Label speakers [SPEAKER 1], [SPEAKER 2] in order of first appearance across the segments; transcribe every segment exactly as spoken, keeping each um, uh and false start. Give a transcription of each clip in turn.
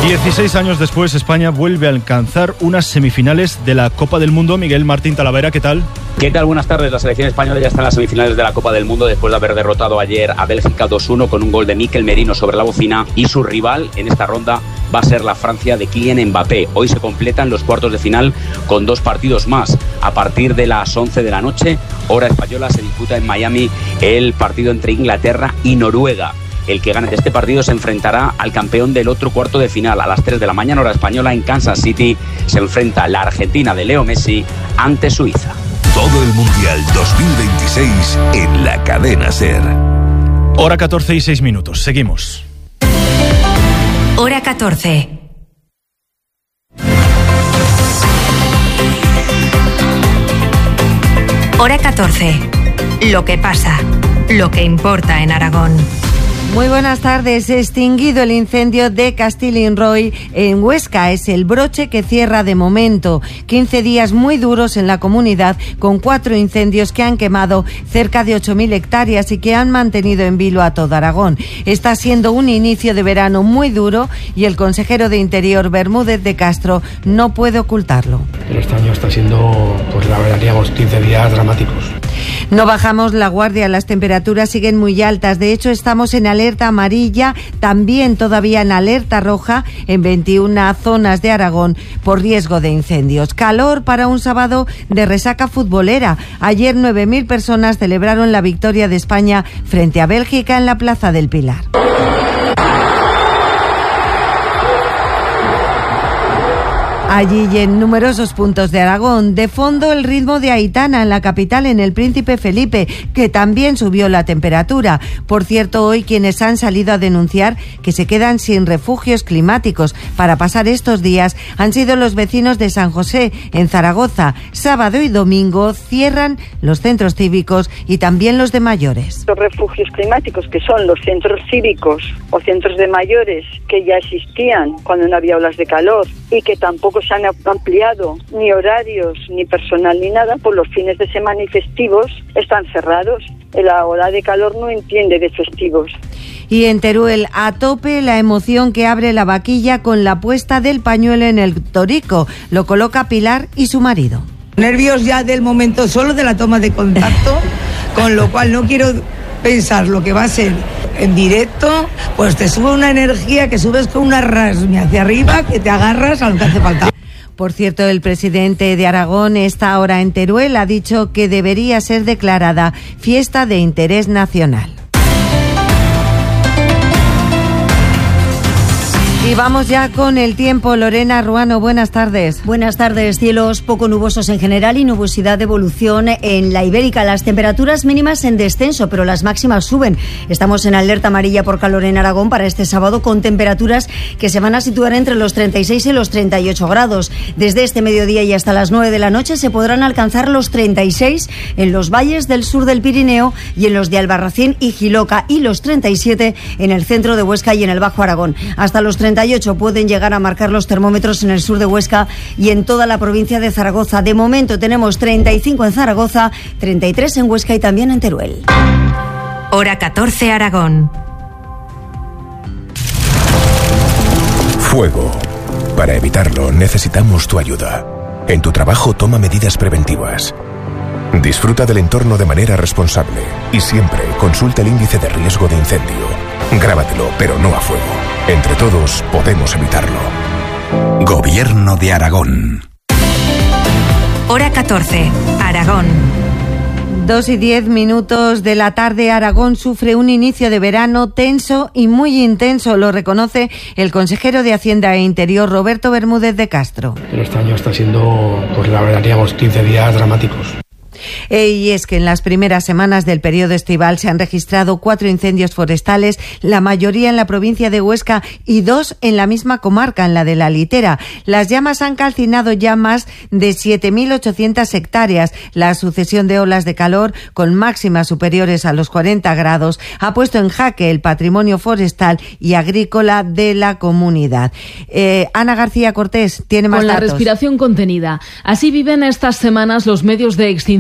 [SPEAKER 1] dieciséis años después, España vuelve a alcanzar unas semifinales de la Copa del Mundo. Miguel Martín Talavera, ¿qué tal?
[SPEAKER 2] ¿Qué tal? Buenas tardes. La selección española ya está en las semifinales de la Copa del Mundo después de haber derrotado ayer a Bélgica dos uno con un gol de Mikel Merino sobre la bocina, y su rival en esta ronda va a ser la Francia de Kylian Mbappé. Hoy se completan los cuartos de final con dos partidos más. A partir de las once de la noche, hora española, se disputa en Miami el partido entre Inglaterra y Noruega. El que gane de este partido se enfrentará al campeón del otro cuarto de final. A las tres de la mañana, hora española, en Kansas City, se enfrenta la Argentina de Leo Messi ante Suiza.
[SPEAKER 3] Todo el Mundial dos mil veintiséis en la cadena SER.
[SPEAKER 1] Hora catorce y seis minutos. Seguimos.
[SPEAKER 4] Hora catorce. Hora catorce. Lo que pasa, lo que importa en Aragón.
[SPEAKER 5] Muy buenas tardes. Extinguido el incendio de Castellinroy en Huesca. Es el broche que cierra de momento quince días muy duros en la comunidad, con cuatro incendios que han quemado cerca de ocho mil hectáreas y que han mantenido en vilo a todo Aragón. Está siendo un inicio de verano muy duro y el consejero de Interior, Bermúdez de Castro, no puede ocultarlo.
[SPEAKER 6] Pero este año está siendo, pues la verdad, digamos, quince días dramáticos.
[SPEAKER 5] No bajamos la guardia, las temperaturas siguen muy altas. De hecho, estamos en alerta amarilla, también todavía en alerta roja en veintiuna zonas de Aragón por riesgo de incendios. Calor para un sábado de resaca futbolera. Ayer nueve mil personas celebraron la victoria de España frente a Bélgica en la Plaza del Pilar. Allí y en numerosos puntos de Aragón. De fondo, el ritmo de Aitana en la capital, en el Príncipe Felipe, que también subió la temperatura. Por cierto, hoy quienes han salido a denunciar que se quedan sin refugios climáticos para pasar estos días han sido los vecinos de San José, en Zaragoza. Sábado y domingo cierran los centros cívicos y también los de mayores.
[SPEAKER 7] Los refugios climáticos, que son los centros cívicos o centros de mayores, que ya existían cuando no había olas de calor y que tampoco se han ampliado ni horarios, ni personal, ni nada, por los fines de semana y festivos están cerrados. La ola de calor no entiende de festivos.
[SPEAKER 5] Y en Teruel, a tope la emoción que abre la vaquilla con la puesta del pañuelo en el torico. Lo coloca Pilar y su marido.
[SPEAKER 8] Nervios ya del momento solo de la toma de contacto, con lo cual no quiero pensar lo que va a ser en directo. Pues te sube una energía que subes con una rasmia hacia arriba, que te agarras a lo que hace falta.
[SPEAKER 5] Por cierto, el presidente de Aragón está ahora en Teruel. Ha dicho que debería ser declarada fiesta de interés nacional. Y vamos ya con el tiempo. Lorena Ruano, buenas tardes.
[SPEAKER 9] Buenas tardes. Cielos poco nubosos en general y nubosidad de evolución en la Ibérica. Las temperaturas mínimas en descenso, pero las máximas suben. Estamos en alerta amarilla por calor en Aragón para este sábado, con temperaturas que se van a situar entre los treinta y seis y los treinta y ocho grados. Desde este mediodía y hasta las nueve de la noche se podrán alcanzar los treinta y seis en los valles del sur del Pirineo y en los de Albarracín y Jiloca, y los treinta y siete en el centro de Huesca y en el Bajo Aragón. Hasta los treinta y ocho pueden llegar a marcar los termómetros en el sur de Huesca y en toda la provincia de Zaragoza. De momento tenemos treinta y cinco en Zaragoza, treinta y tres en Huesca y también en Teruel.
[SPEAKER 4] Hora catorce, Aragón.
[SPEAKER 3] Fuego. Para evitarlo necesitamos tu ayuda. En tu trabajo toma medidas preventivas. Disfruta del entorno de manera responsable y siempre consulta el índice de riesgo de incendio. Grábatelo, pero no a fuego. Entre todos podemos evitarlo. Gobierno de Aragón.
[SPEAKER 4] Hora catorce, Aragón.
[SPEAKER 5] Dos y diez minutos de la tarde. Aragón sufre un inicio de verano tenso y muy intenso, lo reconoce el consejero de Hacienda e Interior, Roberto Bermúdez de Castro.
[SPEAKER 6] Pero este año está siendo, pues la verdad, digamos, quince días dramáticos.
[SPEAKER 5] Y es que en las primeras semanas del periodo estival se han registrado cuatro incendios forestales, la mayoría en la provincia de Huesca y dos en la misma comarca, en la de La Litera. Las llamas han calcinado ya más de siete mil ochocientas hectáreas. La sucesión de olas de calor, con máximas superiores a los cuarenta grados, ha puesto en jaque el patrimonio forestal y agrícola de la comunidad. Eh, Ana García Cortés tiene más
[SPEAKER 10] datos. Con la
[SPEAKER 5] datos.
[SPEAKER 10] respiración contenida. Así viven estas semanas los medios de extinción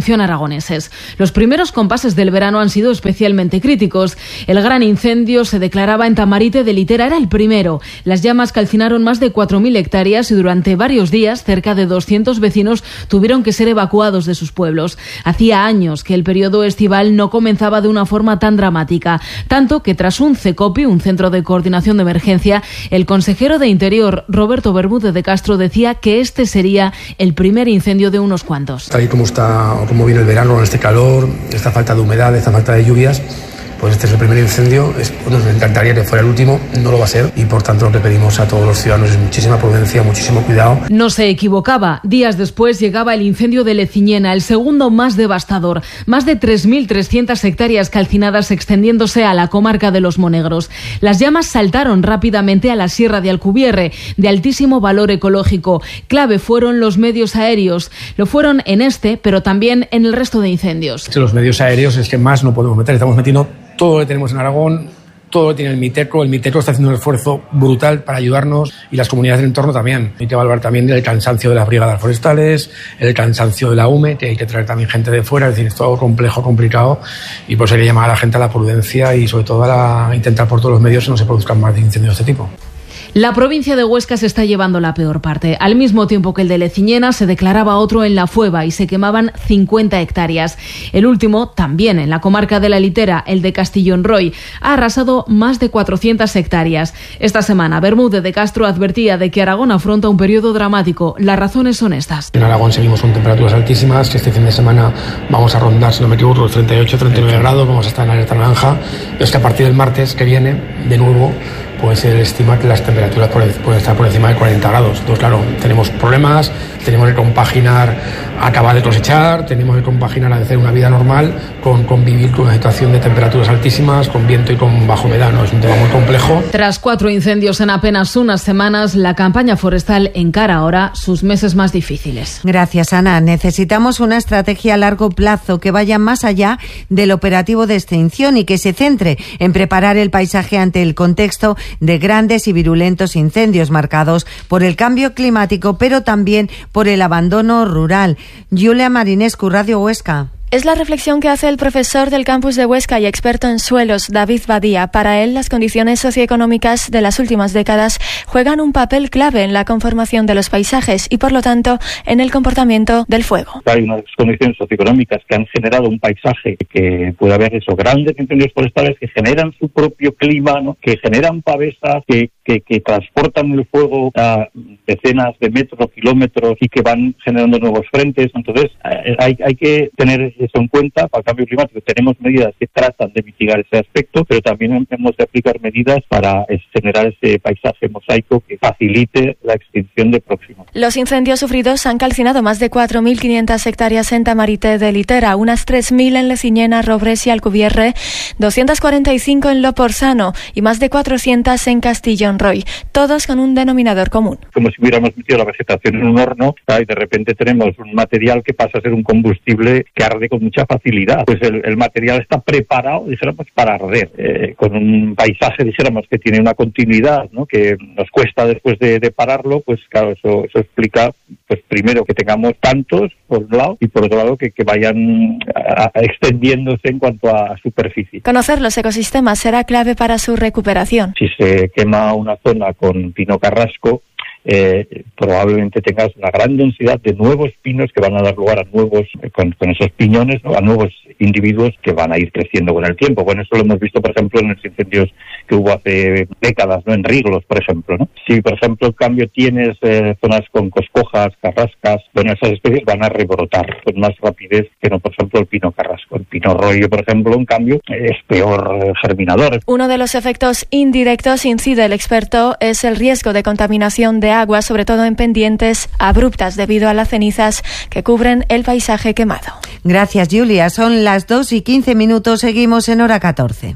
[SPEAKER 10] Coordinación aragoneses. Los primeros compases del verano han sido especialmente críticos. El gran incendio se declaraba en Tamarite de Litera, era el primero. Las llamas calcinaron más de cuatro mil hectáreas y durante varios días cerca de doscientos vecinos tuvieron que ser evacuados de sus pueblos. Hacía años que el periodo estival no comenzaba de una forma tan dramática, tanto que tras un CECOPI, un centro de coordinación de emergencia, el consejero de Interior, Roberto Bermúdez de Castro, decía que este sería el primer incendio de unos cuantos.
[SPEAKER 6] Tal y como está, como viene el verano, con este calor, esta falta de humedad, esta falta de lluvias, pues este es el primer incendio. Es, nos encantaría que fuera el último, no lo va a ser, y por tanto lo que pedimos a todos los ciudadanos es muchísima prudencia, muchísimo cuidado.
[SPEAKER 10] No se equivocaba. Días después llegaba el incendio de Leciñena, el segundo más devastador. Más de tres mil trescientas hectáreas calcinadas extendiéndose a la comarca de Los Monegros. Las llamas saltaron rápidamente a la Sierra de Alcubierre, de altísimo valor ecológico. Clave fueron los medios aéreos. Lo fueron en este, pero también en el resto de incendios.
[SPEAKER 6] Los medios aéreos es que más no podemos meter, estamos metiendo todo lo que tenemos en Aragón, todo lo que tiene el MITECO. El MITECO está haciendo un esfuerzo brutal para ayudarnos y las comunidades del entorno también. Hay que evaluar también el cansancio de las brigadas forestales, el cansancio de la U M E, que hay que traer también gente de fuera. Es decir, es todo complejo, complicado, y por eso hay que llamar a la gente a la prudencia y sobre todo a, la, a intentar por todos los medios que no se produzcan más incendios de este tipo.
[SPEAKER 10] La provincia de Huesca se está llevando la peor parte. Al mismo tiempo que el de Leciñena, se declaraba otro en La Fueva y se quemaban cincuenta hectáreas. El último, también en la comarca de la Litera, el de Castillón-Roy, ha arrasado más de cuatrocientas hectáreas. Esta semana, Bermúdez de Castro advertía de que Aragón afronta un periodo dramático. Las razones son estas.
[SPEAKER 6] En Aragón seguimos con temperaturas altísimas, que este fin de semana vamos a rondar, si no me equivoco, los treinta y ocho, treinta y nueve grados, vamos a estar en alerta naranja. Pero es que a partir del martes que viene, de nuevo, pues se estima que las temperaturas pueden estar por encima de cuarenta grados. Entonces, claro, tenemos problemas, tenemos que compaginar acabar de cosechar, tenemos que compaginar hacer una vida normal con convivir con una situación de temperaturas altísimas, con viento y con baja humedad, ¿no? Es un tema muy complejo.
[SPEAKER 10] Tras cuatro incendios en apenas unas semanas, la campaña forestal encara ahora sus meses más difíciles.
[SPEAKER 5] Gracias, Ana. Necesitamos una estrategia a largo plazo que vaya más allá del operativo de extinción y que se centre en preparar el paisaje ante el contexto de grandes y virulentos incendios marcados por el cambio climático, pero también por el abandono rural. Julia Marinescu, Radio Huesca.
[SPEAKER 11] Es la reflexión que hace el profesor del campus de Huesca y experto en suelos, David Badía. Para él, las condiciones socioeconómicas de las últimas décadas juegan un papel clave en la conformación de los paisajes y, por lo tanto, en el comportamiento del fuego.
[SPEAKER 12] Hay unas condiciones socioeconómicas que han generado un paisaje que puede haber esos grandes incendios forestales que generan su propio clima, ¿no? Que generan pavesas, que, que, que transportan el fuego a decenas de metros, kilómetros y que van generando nuevos frentes. Entonces, hay, hay que tener eso en cuenta. Para el cambio climático tenemos medidas que tratan de mitigar ese aspecto, pero también hemos de aplicar medidas para generar ese paisaje mosaico que facilite la extinción de próximos.
[SPEAKER 11] Los incendios sufridos han calcinado más de cuatro mil quinientas hectáreas en Tamarite de Litera, unas tres mil en Leciñena, Robres y Alcubierre, doscientas cuarenta y cinco en Loporzano y más de cuatrocientas en Castillón-Roy, todos con un denominador común.
[SPEAKER 12] Como si hubiéramos metido la vegetación en un horno, ¿sabes? Y de repente tenemos un material que pasa a ser un combustible que arde con mucha facilidad. Pues el, el material está preparado, dijéramos, para arder, eh, con un paisaje, dijéramos, que tiene una continuidad, ¿no? Que nos cuesta después de, de pararlo. Pues claro, eso, eso explica, pues primero, que tengamos tantos, por un lado, y por otro lado, que, que vayan a, a extendiéndose en cuanto a superficie.
[SPEAKER 11] Conocer los ecosistemas será clave para su recuperación.
[SPEAKER 12] Si se quema una zona con pino carrasco, Eh, probablemente tengas una gran densidad de nuevos pinos que van a dar lugar a nuevos, con, con esos piñones, ¿no? A nuevos individuos que van a ir creciendo con el tiempo. Bueno, eso lo hemos visto, por ejemplo, en los incendios que hubo hace décadas, ¿no? En Riglos, por ejemplo, ¿no? Si, por ejemplo, en cambio tienes eh, zonas con coscojas, carrascas, bueno, esas especies van a rebrotar con más rapidez que no, por ejemplo, el pino carrasco. El pino rollo, por ejemplo, en cambio, es peor eh, germinador.
[SPEAKER 11] Uno de los efectos indirectos, incide el experto, es el riesgo de contaminación de agua, sobre todo en pendientes abruptas debido a las cenizas que cubren el paisaje quemado.
[SPEAKER 5] Gracias, Julia. Son las dos y quince minutos. Seguimos en Hora catorce.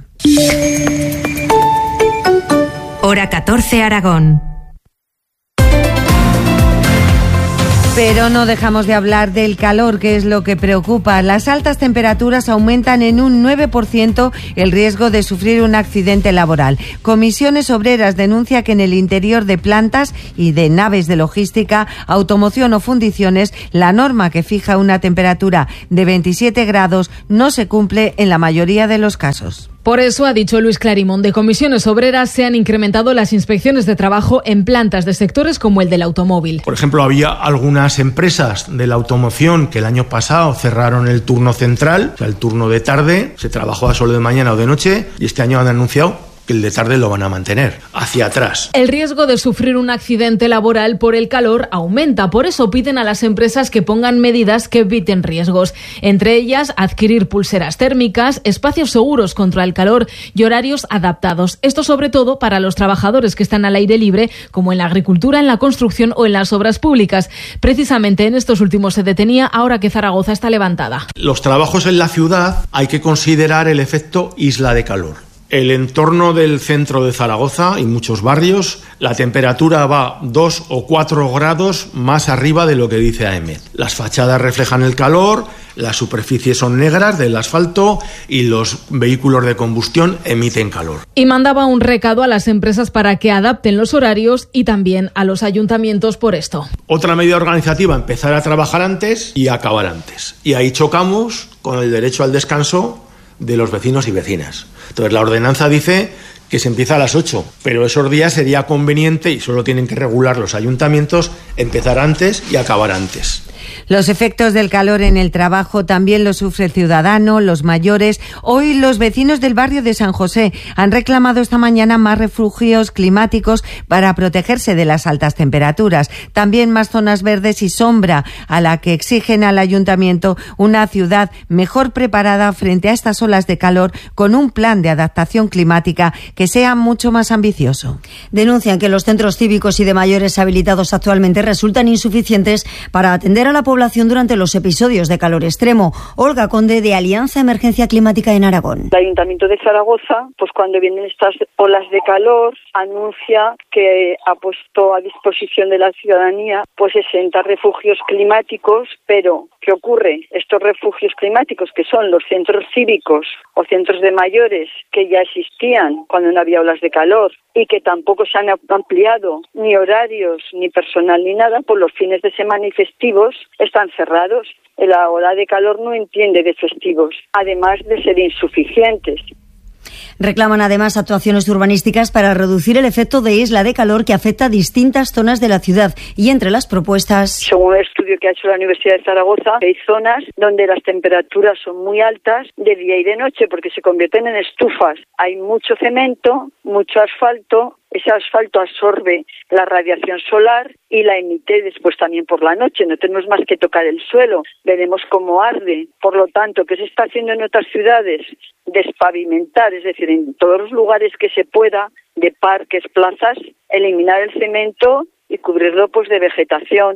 [SPEAKER 4] Hora catorce, Aragón.
[SPEAKER 5] Pero no dejamos de hablar del calor, que es lo que preocupa. Las altas temperaturas aumentan en un nueve por ciento el riesgo de sufrir un accidente laboral. Comisiones Obreras denuncia que en el interior de plantas y de naves de logística, automoción o fundiciones, la norma que fija una temperatura de veintisiete grados no se cumple en la mayoría de los casos.
[SPEAKER 10] Por eso, ha dicho Luis Clarimón, de Comisiones Obreras se han incrementado las inspecciones de trabajo en plantas de sectores como el del automóvil.
[SPEAKER 6] Por ejemplo, había algunas empresas de la automoción que el año pasado cerraron el turno central, o sea, el turno de tarde, se trabajó a solo de mañana o de noche, y este año han anunciado que el de tarde lo van a mantener, hacia atrás.
[SPEAKER 10] El riesgo de sufrir un accidente laboral por el calor aumenta, por eso piden a las empresas que pongan medidas que eviten riesgos, entre ellas adquirir pulseras térmicas, espacios seguros contra el calor y horarios adaptados. Esto sobre todo para los trabajadores que están al aire libre, como en la agricultura, en la construcción o en las obras públicas. Precisamente en estos últimos se detenía, ahora que Zaragoza está levantada.
[SPEAKER 6] Los trabajos en la ciudad hay que considerar el efecto isla de calor. El entorno del centro de Zaragoza y muchos barrios, la temperatura va dos o cuatro grados más arriba de lo que dice A E M E T. Las fachadas reflejan el calor, las superficies son negras del asfalto y los vehículos de combustión emiten calor.
[SPEAKER 10] Y mandaba un recado a las empresas para que adapten los horarios y también a los ayuntamientos por esto.
[SPEAKER 6] Otra medida organizativa, empezar a trabajar antes y acabar antes. Y ahí chocamos con el derecho al descanso de los vecinos y vecinas. Entonces la ordenanza dice que se empieza a las ocho, pero esos días sería conveniente, y solo tienen que regular los ayuntamientos, empezar antes y acabar antes.
[SPEAKER 5] Los efectos del calor en el trabajo también los sufre el ciudadano, los mayores. Hoy los vecinos del barrio de San José han reclamado esta mañana más refugios climáticos para protegerse de las altas temperaturas. También más zonas verdes y sombra, a la que exigen al ayuntamiento una ciudad mejor preparada frente a estas olas de calor, con un plan de adaptación climática que sea mucho más ambicioso.
[SPEAKER 9] Denuncian que los centros cívicos y de mayores habilitados actualmente resultan insuficientes para atender a la población durante los episodios de calor extremo. Olga Conde, de Alianza Emergencia Climática en Aragón.
[SPEAKER 7] El Ayuntamiento de Zaragoza, pues cuando vienen estas olas de calor, anuncia que ha puesto a disposición de la ciudadanía pues sesenta refugios climáticos, pero ¿qué ocurre? Estos refugios climáticos, que son los centros cívicos o centros de mayores que ya existían cuando no había olas de calor y que tampoco se han ampliado ni horarios, ni personal, ni nada, por los fines de semana y festivos, están cerrados. La ola de calor no entiende de festivos, además de ser insuficientes.
[SPEAKER 9] Reclaman además actuaciones urbanísticas para reducir el efecto de isla de calor que afecta a distintas zonas de la ciudad, y entre las propuestas...
[SPEAKER 7] Según el estudio que ha hecho la Universidad de Zaragoza, hay zonas donde las temperaturas son muy altas de día y de noche porque se convierten en estufas. Hay mucho cemento, mucho asfalto. Ese asfalto absorbe la radiación solar y la emite después también por la noche. No tenemos más que tocar el suelo. Veremos cómo arde. Por lo tanto, ¿qué se está haciendo en otras ciudades? Despavimentar, es decir, en todos los lugares que se pueda, de parques, plazas, eliminar el cemento y cubrirlo pues de vegetación.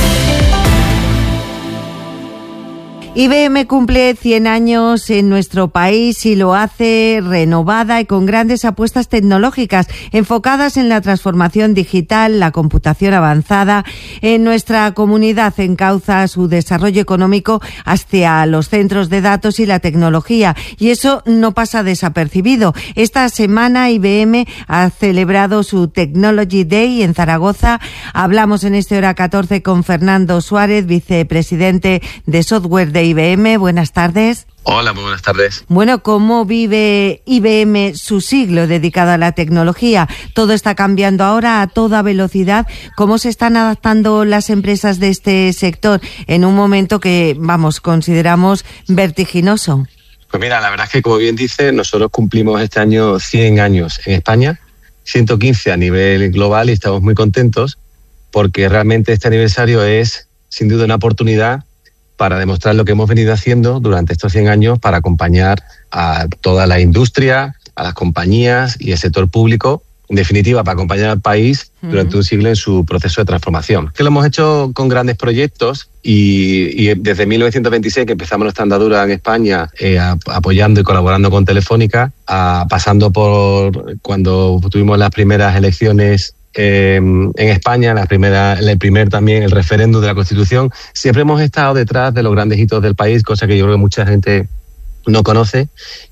[SPEAKER 5] I B M cumple cien años en nuestro país y lo hace renovada y con grandes apuestas tecnológicas enfocadas en la transformación digital, la computación avanzada. En nuestra comunidad encauza su desarrollo económico hacia los centros de datos y la tecnología, y eso no pasa desapercibido. Esta semana I B M ha celebrado su Technology Day en Zaragoza. Hablamos en este Hora catorce con Fernando Suárez, vicepresidente de Software de I B M. Buenas tardes.
[SPEAKER 13] Hola, muy buenas tardes.
[SPEAKER 5] Bueno, ¿cómo vive I B M su siglo dedicado a la tecnología? Todo está cambiando ahora a toda velocidad. ¿Cómo se están adaptando las empresas de este sector en un momento que, vamos, consideramos vertiginoso?
[SPEAKER 13] Pues mira, la verdad es que, como bien dice, nosotros cumplimos este año cien años en España, ciento quince a nivel global, y estamos muy contentos porque realmente este aniversario es, sin duda, una oportunidad para demostrar lo que hemos venido haciendo durante estos cien años para acompañar a toda la industria, a las compañías y el sector público, en definitiva, para acompañar al país durante uh-huh. un siglo en su proceso de transformación. Que lo hemos hecho con grandes proyectos y, y desde mil novecientos veintiséis, que empezamos nuestra andadura en España, eh, a, apoyando y colaborando con Telefónica, a, pasando por cuando tuvimos las primeras elecciones eh, en España, la primera, el primer también, el referéndum de la Constitución, siempre hemos estado detrás de los grandes hitos del país, cosa que yo creo que mucha gente no conoce,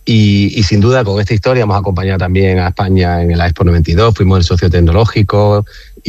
[SPEAKER 13] y, y sin duda con esta historia hemos acompañado también a España en el Expo noventa y dos, fuimos el socio tecnológico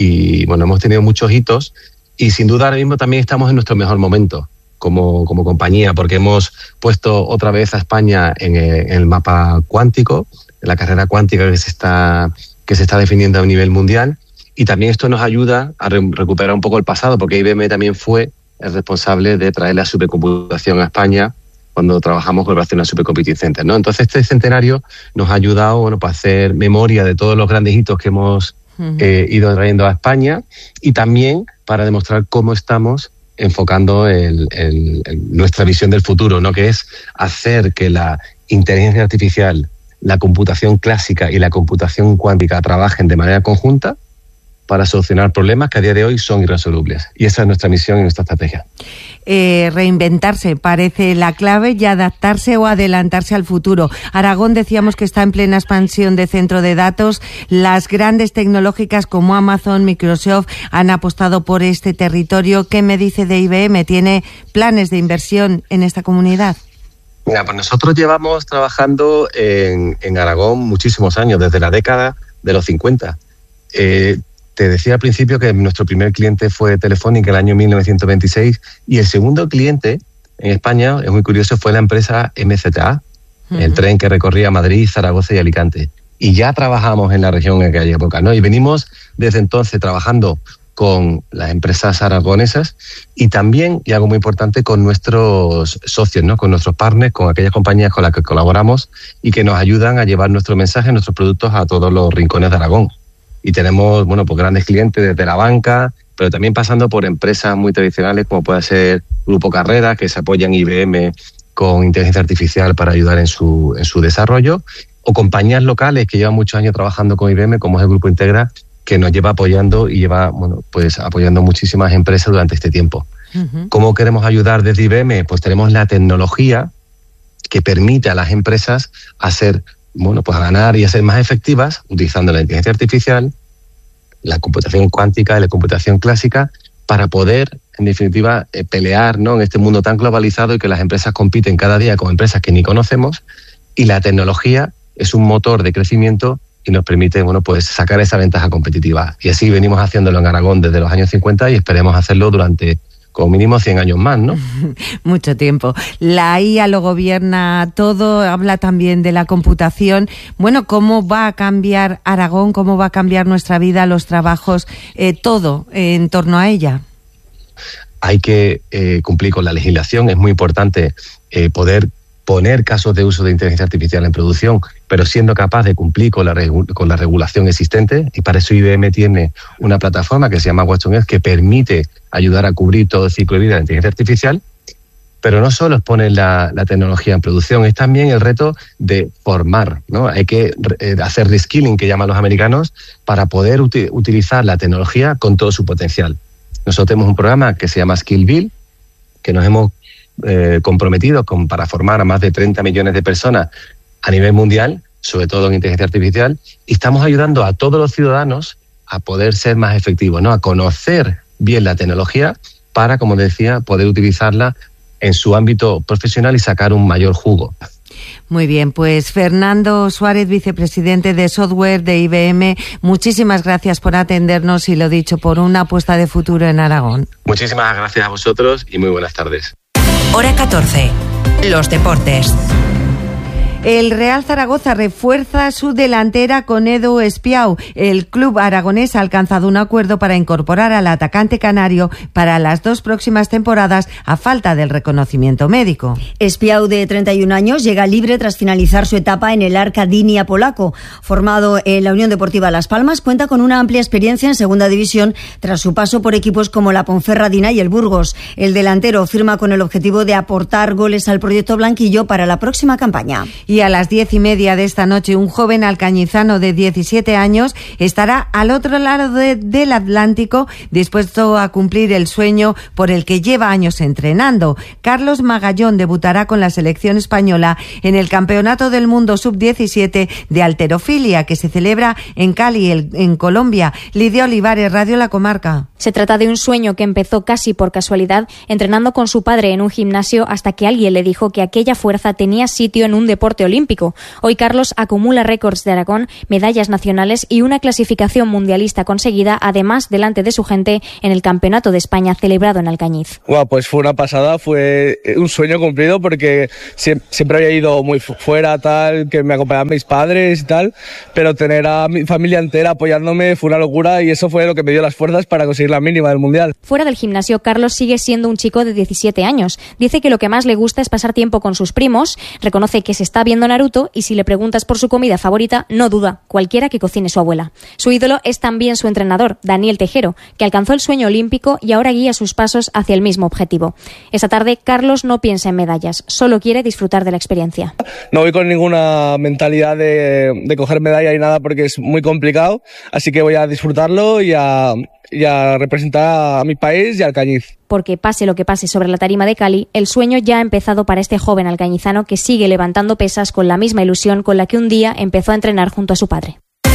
[SPEAKER 13] y bueno, hemos tenido muchos hitos y sin duda ahora mismo también estamos en nuestro mejor momento como, como compañía, porque hemos puesto otra vez a España en el, en el mapa cuántico, en la carrera cuántica que se está, que se está definiendo a nivel mundial, y también esto nos ayuda a re- recuperar un poco el pasado, porque I B M también fue el responsable de traer la supercomputación a España cuando trabajamos con el Barcelona Supercomputing Center, ¿no? Entonces este centenario nos ha ayudado, bueno, para hacer memoria de todos los grandes hitos que hemos uh-huh. eh, ido trayendo a España, y también para demostrar cómo estamos enfocando el, el, el, nuestra visión del futuro, ¿no? Que es hacer que la inteligencia artificial, la computación clásica y la computación cuántica trabajen de manera conjunta para solucionar problemas que a día de hoy son irresolubles. Y esa es nuestra misión y nuestra estrategia.
[SPEAKER 5] Eh, reinventarse parece la clave y adaptarse o adelantarse al futuro. Aragón, decíamos que está en plena expansión de centro de datos. Las grandes tecnológicas como Amazon, Microsoft han apostado por este territorio. ¿Qué me dice de I B M? ¿Tiene planes de inversión en esta comunidad?
[SPEAKER 13] Mira, pues nosotros llevamos trabajando en, en Aragón muchísimos años, desde la década de los cincuenta. Eh, Te decía al principio que nuestro primer cliente fue Telefónica en el año mil novecientos veintiséis, y el segundo cliente en España, es muy curioso, fue la empresa M Z A, uh-huh. el tren que recorría Madrid, Zaragoza y Alicante. Y ya trabajamos en la región en aquella época, ¿no? Y venimos desde entonces trabajando con las empresas aragonesas y también, y algo muy importante, con nuestros socios, ¿no? Con nuestros partners, con aquellas compañías con las que colaboramos y que nos ayudan a llevar nuestro mensaje, nuestros productos a todos los rincones de Aragón. Y tenemos, bueno, pues grandes clientes desde la banca, pero también pasando por empresas muy tradicionales como puede ser Grupo Carreras, que se apoya en I B M con inteligencia artificial para ayudar en su, en su desarrollo, o compañías locales que llevan muchos años trabajando con I B M, como es el Grupo Integra, que nos lleva apoyando y lleva, bueno, pues apoyando muchísimas empresas durante este tiempo. Uh-huh. ¿Cómo queremos ayudar desde I B M? Pues tenemos la tecnología que permite a las empresas hacer bueno, pues a ganar y a ser más efectivas utilizando la inteligencia artificial, la computación cuántica y la computación clásica para poder, en definitiva, eh, pelear, ¿no? En este mundo tan globalizado y que las empresas compiten cada día con empresas que ni conocemos, y la tecnología es un motor de crecimiento y nos permite, bueno, pues sacar esa ventaja competitiva. Y así venimos haciéndolo en Aragón desde los años cincuenta y esperemos hacerlo durante como mínimo cien años más, ¿no?
[SPEAKER 5] Mucho tiempo. La I A lo gobierna todo, habla también de la computación. Bueno, ¿cómo va a cambiar Aragón? ¿Cómo va a cambiar nuestra vida, los trabajos, eh, todo eh, en torno a ella?
[SPEAKER 13] Hay que eh, cumplir con la legislación. Es muy importante eh, poder poner casos de uso de inteligencia artificial en producción, pero siendo capaz de cumplir con la, regu- con la regulación existente, y para eso I B M tiene una plataforma que se llama Watson Edge que permite ayudar a cubrir todo el ciclo de vida de la inteligencia artificial, pero no solo es poner la, la tecnología en producción, es también el reto de formar, ¿no? Hay que eh, hacer reskilling, que llaman los americanos, para poder uti- utilizar la tecnología con todo su potencial. Nosotros tenemos un programa que se llama Skill Build, que nos hemos eh, comprometido con, para formar a más de treinta millones de personas a nivel mundial, sobre todo en inteligencia artificial, y estamos ayudando a todos los ciudadanos a poder ser más efectivos, ¿no? A conocer bien la tecnología para, como decía, poder utilizarla en su ámbito profesional y sacar un mayor jugo.
[SPEAKER 5] Muy bien, pues Fernando Suárez, vicepresidente de software de I B M, muchísimas gracias por atendernos y, lo dicho, por una apuesta de futuro en Aragón.
[SPEAKER 13] Muchísimas gracias a vosotros y muy buenas tardes.
[SPEAKER 4] Hora catorce. Los deportes.
[SPEAKER 5] El Real Zaragoza refuerza su delantera con Edu Espiau. El club aragonés ha alcanzado un acuerdo para incorporar al atacante canario para las dos próximas temporadas a falta del reconocimiento médico.
[SPEAKER 9] Espiau, de treinta y un años, llega libre tras finalizar su etapa en el Arka Gdynia polaco. Formado en la Unión Deportiva Las Palmas, cuenta con una amplia experiencia en segunda división tras su paso por equipos como la Ponferradina y el Burgos. El delantero firma con el objetivo de aportar goles al proyecto blanquillo para la próxima campaña.
[SPEAKER 5] Y a las diez y media de esta noche, un joven alcañizano de diecisiete años estará al otro lado de, del Atlántico, dispuesto a cumplir el sueño por el que lleva años entrenando. Carlos Magallón debutará con la selección española en el Campeonato del Mundo sub diecisiete de halterofilia, que se celebra en Cali, en Colombia. Lidia Olivares, Radio La Comarca.
[SPEAKER 14] Se trata de un sueño que empezó casi por casualidad, entrenando con su padre en un gimnasio hasta que alguien le dijo que aquella fuerza tenía sitio en un deporte olímpico. Hoy Carlos acumula récords de Aragón, medallas nacionales y una clasificación mundialista conseguida, además delante de su gente, en el Campeonato de España celebrado en Alcañiz.
[SPEAKER 15] Wow, pues fue una pasada, fue un sueño cumplido porque siempre había ido muy fuera, tal, que me acompañaban mis padres y tal, pero tener a mi familia entera apoyándome fue una locura y eso fue lo que me dio las fuerzas para conseguir la mínima del mundial.
[SPEAKER 14] Fuera del gimnasio, Carlos sigue siendo un chico de diecisiete años. Dice que lo que más le gusta es pasar tiempo con sus primos, reconoce que se está viendo Naruto y si le preguntas por su comida favorita, no duda, cualquiera que cocine su abuela. Su ídolo es también su entrenador, Daniel Tejero, que alcanzó el sueño olímpico y ahora guía sus pasos hacia el mismo objetivo. Esa tarde, Carlos no piensa en medallas, solo quiere disfrutar de la experiencia.
[SPEAKER 15] No voy con ninguna mentalidad de, de coger medalla y nada porque es muy complicado, así que voy a disfrutarlo y a, y a representar a mi país y al Alcañiz.
[SPEAKER 14] Porque pase lo que pase sobre la tarima de Cali, el sueño ya ha empezado para este joven alcañizano que sigue levantando pesas con la misma ilusión con la que un día empezó a entrenar junto a su padre.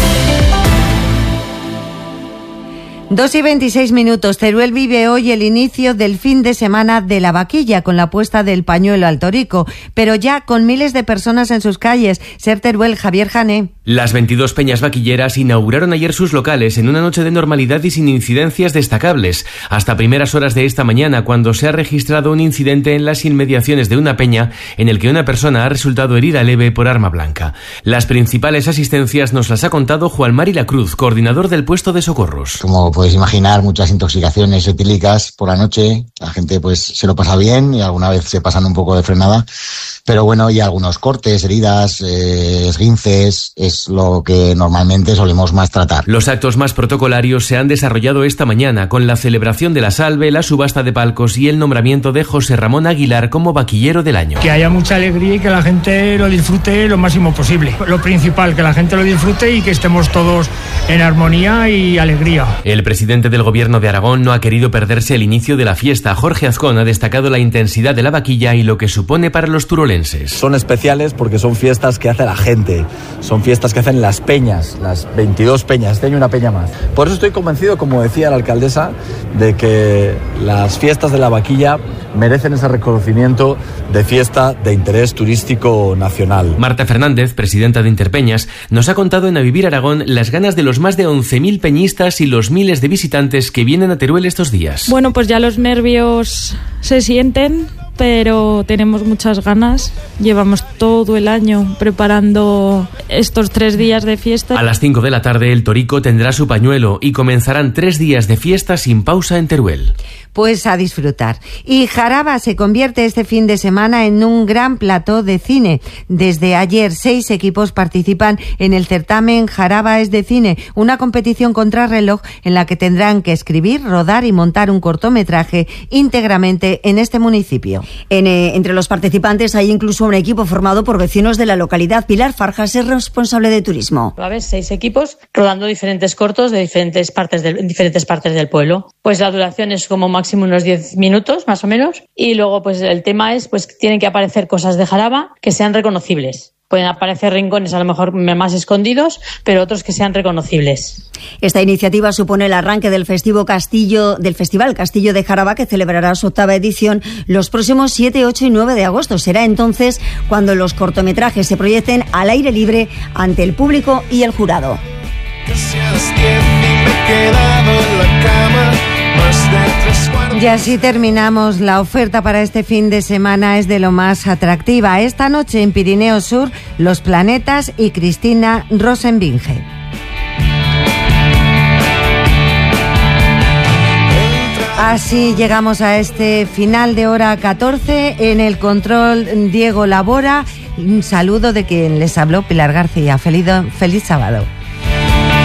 [SPEAKER 5] Dos y veintiséis minutos. Teruel vive hoy el inicio del fin de semana de la vaquilla con la puesta del pañuelo al torico, pero ya con miles de personas en sus calles. Ser Teruel, Javier Jané.
[SPEAKER 16] Las veintidós peñas vaquilleras inauguraron ayer sus locales en una noche de normalidad y sin incidencias destacables, hasta primeras horas de esta mañana, cuando se ha registrado un incidente en las inmediaciones de una peña en el que una persona ha resultado herida leve por arma blanca. Las principales asistencias nos las ha contado Juan Mari La Cruz, coordinador del puesto de socorros.
[SPEAKER 17] Como puedes imaginar, muchas intoxicaciones etílicas por la noche, la gente pues se lo pasa bien y alguna vez se pasan un poco de frenada, pero bueno, y algunos cortes, heridas, eh, esguinces, es lo que normalmente solemos más tratar.
[SPEAKER 16] Los actos más protocolarios se han desarrollado esta mañana con la celebración de la salve, la subasta de palcos y el nombramiento de José Ramón Aguilar como vaquillero del año.
[SPEAKER 18] Que haya mucha alegría y que la gente lo disfrute lo máximo posible. Lo principal, que la gente lo disfrute y que estemos todos en armonía y alegría.
[SPEAKER 16] El presidente del Gobierno de Aragón no ha querido perderse el inicio de la fiesta. Jorge Azcón ha destacado la intensidad de la vaquilla y lo que supone para los turolenses.
[SPEAKER 19] Son especiales porque son fiestas que hace la gente, son fiestas que hacen las peñas, las veintidós peñas, este año una peña más. Por eso estoy convencido, como decía la alcaldesa, de que las fiestas de la vaquilla merecen ese reconocimiento de fiesta de interés turístico nacional.
[SPEAKER 16] Marta Fernández, presidenta de Interpeñas, nos ha contado en A Vivir Aragón las ganas de los más de once mil peñistas y los miles de visitantes que vienen a Teruel estos días.
[SPEAKER 20] Bueno, pues ya los nervios se sienten, pero tenemos muchas ganas. Llevamos todo el año preparando estos tres días de fiesta.
[SPEAKER 16] A las cinco de la tarde el torico tendrá su pañuelo y comenzarán tres días de fiesta sin pausa en Teruel.
[SPEAKER 5] Pues a disfrutar. Y Jaraba se convierte este fin de semana en un gran plató de cine. Desde ayer, seis equipos participan en el certamen Jaraba es de cine, una competición contrarreloj en la que tendrán que escribir, rodar y montar un cortometraje íntegramente en este municipio.
[SPEAKER 9] En, eh, entre los participantes hay incluso un equipo formado por vecinos de la localidad. Pilar Farjas es responsable de turismo.
[SPEAKER 21] Va a haber seis equipos rodando diferentes cortos de diferentes partes del, diferentes partes del pueblo. Pues la duración es como máximo unos diez minutos, más o menos. Y luego pues el tema es pues tienen que aparecer cosas de Jaraba que sean reconocibles. Pueden aparecer rincones a lo mejor más escondidos, pero otros que sean reconocibles.
[SPEAKER 9] Esta iniciativa supone el arranque del festivo Castillo, del Festival Castillo de Jaraba, que celebrará su octava edición los próximos siete, ocho y nueve de agosto. Será entonces cuando los cortometrajes se proyecten al aire libre ante el público y el jurado.
[SPEAKER 5] Y así terminamos. La oferta para este fin de semana es de lo más atractiva. Esta noche en Pirineo Sur, Los Planetas y Cristina Rosenbinge. Así llegamos a este final de hora catorce. En el control, Diego Labora. Un saludo de quien les habló, Pilar García. Feliz, feliz sábado.